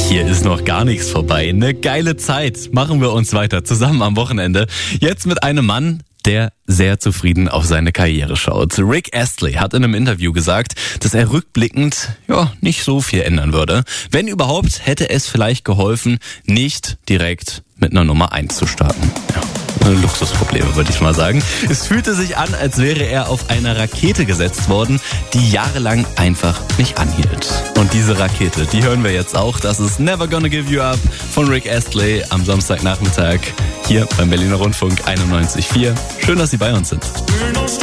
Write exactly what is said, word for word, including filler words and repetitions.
Hier ist noch gar nichts vorbei. Eine geile Zeit. Machen wir uns weiter zusammen am Wochenende. Jetzt mit einem Mann, der sehr zufrieden auf seine Karriere schaut. Rick Astley hat in einem Interview gesagt, dass er rückblickend ja nicht so viel ändern würde. Wenn überhaupt, hätte es vielleicht geholfen, nicht direkt mit einer Nummer eins zu starten. Ja. Luxusprobleme, würde ich mal sagen. Es fühlte sich an, als wäre er auf eine Rakete gesetzt worden, die jahrelang einfach nicht anhielt. Und diese Rakete, die hören wir jetzt auch. Das ist Never Gonna Give You Up von Rick Astley am Samstagnachmittag hier beim Berliner Rundfunk einundneunzig Komma vier. Schön, dass Sie bei uns sind.